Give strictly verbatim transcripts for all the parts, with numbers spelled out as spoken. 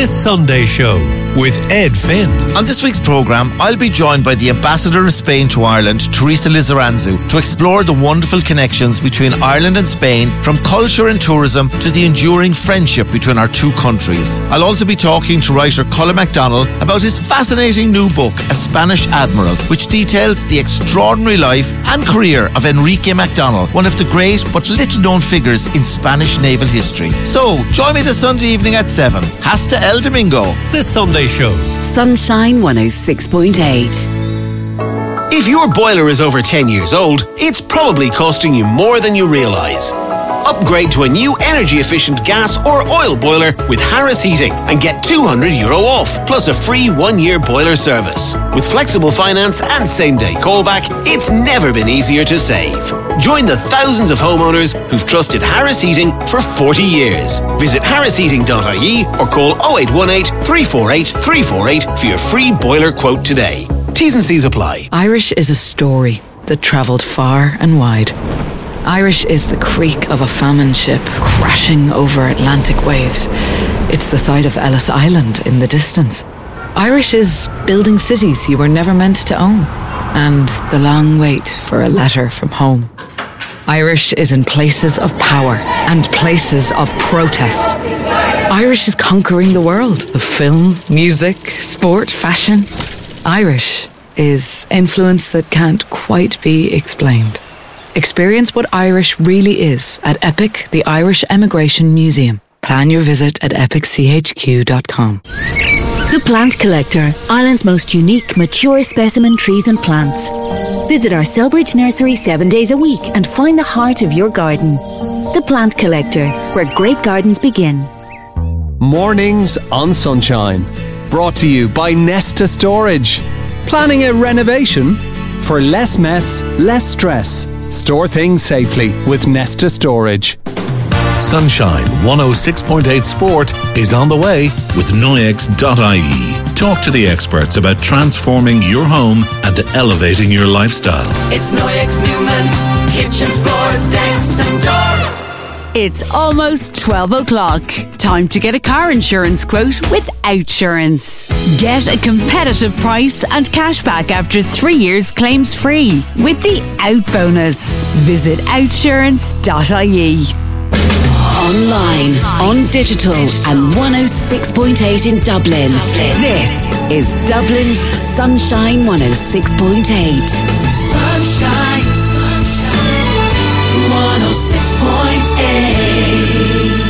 This Sunday Show with Ed Finn. On this week's programme, I'll be joined by the Ambassador of Spain to Ireland, Teresa Lizarazu, to explore the wonderful connections between Ireland and Spain, from culture and tourism to the enduring friendship between our two countries. I'll also be talking to writer Colin MacDonald about his fascinating new book, A Spanish Admiral, which details the extraordinary life and career of Enrique MacDonald, one of the great but little-known figures in Spanish naval history. So, join me this Sunday evening at seven. Hasta el Domingo. This Sunday Show. Sunshine one oh six point eight. If your boiler is over ten years old, it's probably costing you more than you realise. Upgrade to a new energy-efficient gas or oil boiler with Harris Heating and get two hundred euro off, plus a free one-year boiler service. With flexible finance and same-day callback, it's never been easier to save. Join the thousands of homeowners who've trusted Harris Heating for forty years. Visit harris heating dot I E or call oh eight one eight, three four eight, three four eight for your free boiler quote today. T's and C's apply. Irish is a story that travelled far and wide. Irish is the creak of a famine ship crashing over Atlantic waves. It's the sight of Ellis Island in the distance. Irish is building cities you were never meant to own, and the long wait for a letter from home. Irish is in places of power and places of protest. Irish is conquering the world of film, music, sport, fashion. Irish is influence that can't quite be explained. Experience what Irish really is at EPIC, the Irish Emigration Museum. Plan your visit at epic c h q dot com. The Plant Collector, Ireland's most unique, mature specimen trees and plants. Visit our Selbridge nursery seven days a week and find the heart of your garden. The Plant Collector, where great gardens begin. Mornings on Sunshine. Brought to you by Nesta Storage. Planning a renovation? For less mess, less stress. Store things safely with Nesta Storage. Sunshine one oh six point eight Sport is on the way with Noyex dot I E. Talk to the experts about transforming your home and elevating your lifestyle. It's Noyex Newman's kitchens, floors, decks and doors. It's almost twelve o'clock. Time to get a car insurance quote with Outsurance. Get a competitive price and cashback after three years claims free with the Out bonus. Visit outsurance dot I E. Online, on digital, and one oh six point eight in Dublin. This is Dublin's Sunshine one oh six point eight. Sunshine, sunshine, one oh six point eight.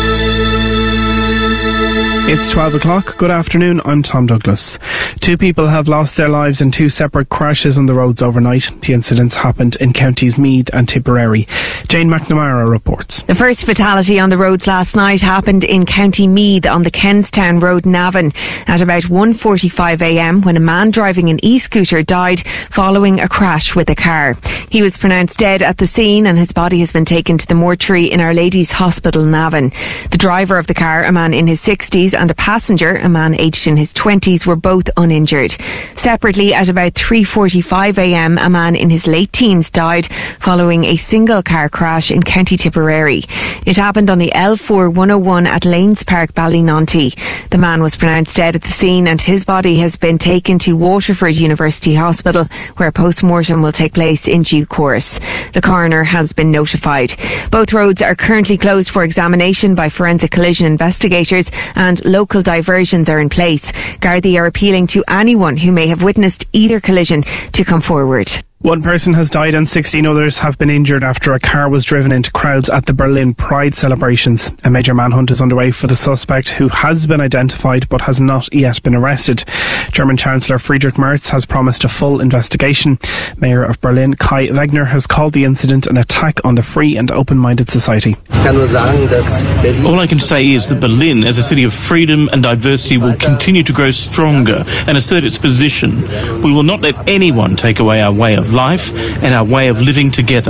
It's twelve o'clock. Good afternoon, I'm Tom Douglas. Two people have lost their lives in two separate crashes on the roads overnight. The incidents happened in counties Meath and Tipperary. Jane McNamara reports. The first fatality on the roads last night happened in County Meath on the Kenstown Road, Navan, at about one forty-five a m when a man driving an e-scooter died following a crash with a car. He was pronounced dead at the scene and his body has been taken to the mortuary in Our Lady's Hospital, Navan. The driver of the car, a man in his sixties, and a passenger, a man aged in his twenties, were both uninjured. Separately, at about three forty-five a m, a man in his late teens died following a single car crash in County Tipperary. It happened on the L four one oh one at Lanes Park, Ballynonty. The man was pronounced dead at the scene and his body has been taken to Waterford University Hospital, where post-mortem will take place in due course. The coroner has been notified. Both roads are currently closed for examination by forensic collision investigators and local diversions are in place. Gardaí are appealing to anyone who may have witnessed either collision to come forward. One person has died and sixteen others have been injured after a car was driven into crowds at the Berlin Pride celebrations. A major manhunt is underway for the suspect, who has been identified but has not yet been arrested. German Chancellor Friedrich Merz has promised a full investigation. Mayor of Berlin Kai Wegner has called the incident an attack on the free and open-minded society. All I can say is that Berlin, as a city of freedom and diversity, will continue to grow stronger and assert its position. We will not let anyone take away our way of life and our way of living together.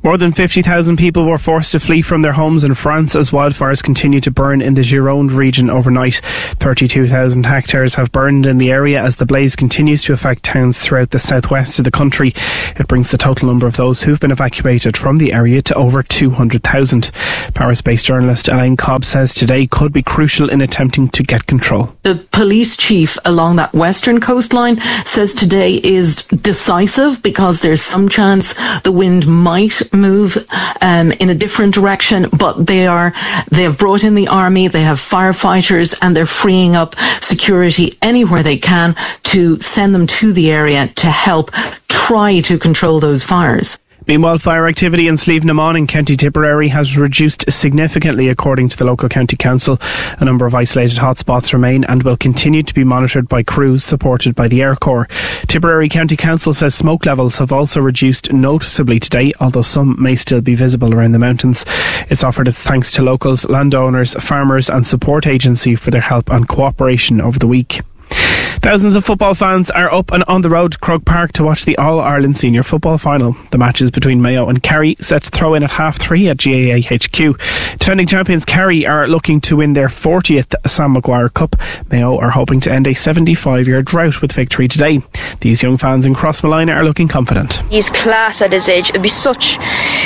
More than fifty thousand people were forced to flee from their homes in France as wildfires continue to burn in the Gironde region overnight. thirty-two thousand hectares have burned in the area as the blaze continues to affect towns throughout the southwest of the country. It brings the total number of those who've been evacuated from the area to over two hundred thousand. Paris-based journalist Elaine Cobb says today could be crucial in attempting to get control. The police chief along that western coastline says today is decisive because there's some chance the wind might move um, in a different direction, but they are they have brought in the army, they have firefighters, and they're freeing up security anywhere they can to send them to the area to help try to control those fires. Meanwhile, fire activity in Slieve na Mon in County Tipperary has reduced significantly according to the local county council. A number of isolated hotspots remain and will continue to be monitored by crews supported by the Air Corps. Tipperary County Council says smoke levels have also reduced noticeably today, although some may still be visible around the mountains. It's offered its thanks to locals, landowners, farmers and support agency for their help and cooperation over the week. Thousands of football fans are up and on the road to Croke Park to watch the All-Ireland Senior Football Final. The match is between Mayo and Kerry, set to throw in at half three at G A A H Q. Defending champions Kerry are looking to win their fortieth Sam Maguire Cup. Mayo are hoping to end a seventy-five-year drought with victory today. These young fans in Crossmolina are looking confident. He's class at his age. It'd be such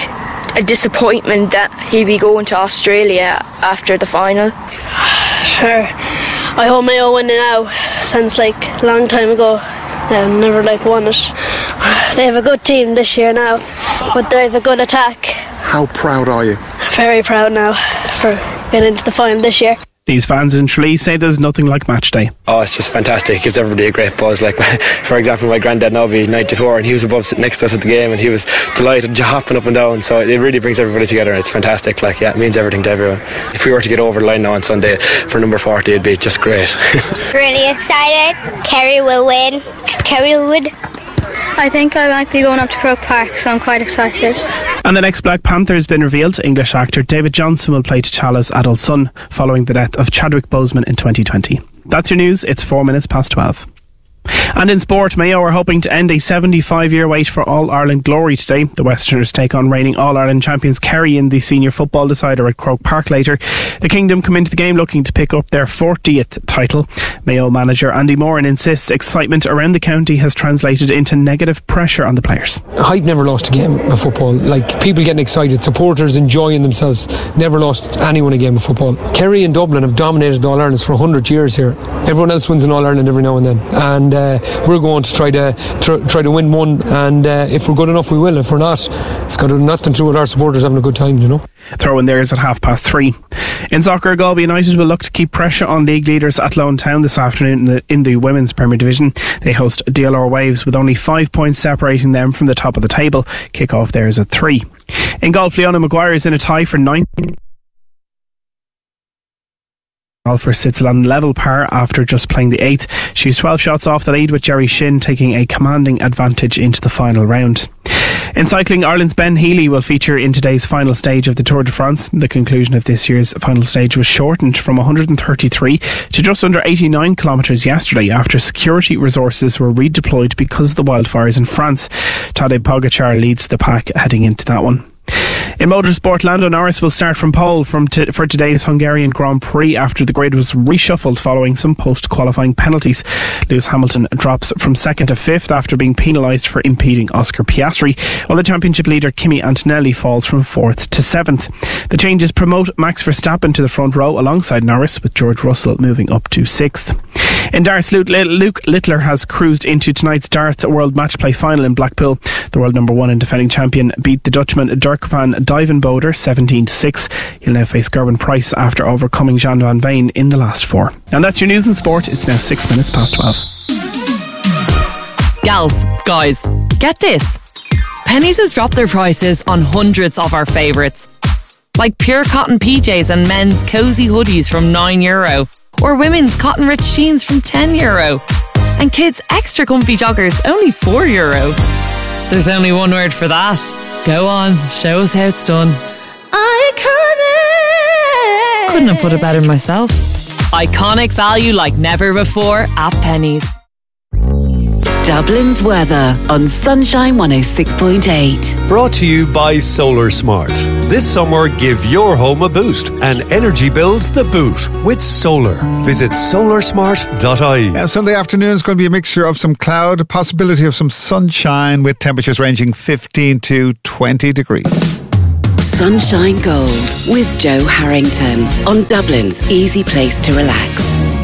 a disappointment that he'd be going to Australia after the final. Sure. I hope Mayo win it now. Sounds like a long time ago. They've never like won it. They have a good team this year now, but they have a good attack. How proud are you? Very proud now for getting into the final this year. These fans in Tralee say there's nothing like match day. Oh, it's just fantastic. It gives everybody a great buzz. Like, for example, my granddad now be ninety-four and he was above sitting next to us at the game and he was delighted, hopping up and down. So it really brings everybody together and it's fantastic. Like, yeah, it means everything to everyone. If we were to get over the line now on Sunday for number forty, it'd be just great. Really excited. Kerry will win. Kerry will win. I think I might be going up to Croke Park, so I'm quite excited. And the next Black Panther has been revealed. English actor David Johnson will play T'Challa's adult son following the death of Chadwick Boseman in twenty twenty. That's your news. It's four minutes past twelve. And in sport, Mayo are hoping to end a seventy-five-year wait for All-Ireland glory today. The Westerners take on reigning All-Ireland champions Kerry in the senior football decider at Croke Park later. The Kingdom come into the game looking to pick up their fortieth title. Mayo manager Andy Moran insists excitement around the county has translated into negative pressure on the players. Hype never lost a game of football. Like, people getting excited, supporters enjoying themselves, never lost anyone a game of football. Kerry and Dublin have dominated the All-Irelands for one hundred years here. Everyone else wins an All-Ireland every now and then. And uh, we're going to try to tr- try to win one, and uh, if we're good enough we will. If we're not, it's got nothing to do with our supporters having a good time, you know. Throw in theirs at half past three. In soccer, Galway United will look to keep pressure on league leaders Athlone Town this afternoon in the, in the Women's Premier Division. They host D L R Waves with only five points separating them from the top of the table. Kick-off theirs at three. In golf, Leona Maguire is in a tie for ninth. Golfer sits on level par after just playing the eighth. She's twelve shots off the lead with Jerry Shin taking a commanding advantage into the final round. In cycling, Ireland's Ben Healy will feature in today's final stage of the Tour de France. The conclusion of this year's final stage was shortened from one hundred thirty-three to just under eighty-nine kilometres yesterday after security resources were redeployed because of the wildfires in France. Tadej Pogacar leads the pack heading into that one. In motorsport, Lando Norris will start from pole from t- for today's Hungarian Grand Prix after the grid was reshuffled following some post-qualifying penalties. Lewis Hamilton drops from second to fifth after being penalised for impeding Oscar Piastri, while the championship leader Kimi Antonelli falls from fourth to seventh. The changes promote Max Verstappen to the front row alongside Norris, with George Russell moving up to sixth. In darts, Luke Littler has cruised into tonight's darts World Match Play final in Blackpool. The world number one and defending champion beat the Dutchman Dirk van Duivenbode seventeen to six. He'll now face Gerben Price after overcoming Jan van Veen in the last four. And that's your news and sport. It's now six minutes past twelve. Gals, guys, get this. Penneys has dropped their prices on hundreds of our favourites, like pure cotton P Js and men's cosy hoodies from nine euro, or women's cotton rich jeans from ten euro, and kids' extra comfy joggers only four euro. There's only one word for that. Go on, show us how it's done. Iconic! Couldn't have put it better myself. Iconic value like never before at Penneys. Dublin's weather on Sunshine one oh six point eight. Brought to you by Solar Smart. This summer, give your home a boost and energy bills the boot with solar. Visit solar smart dot I E. Yeah, Sunday afternoon is going to be a mixture of some cloud, a possibility of some sunshine with temperatures ranging fifteen to twenty degrees. Sunshine Gold with Joe Harrington on Dublin's easy place to relax.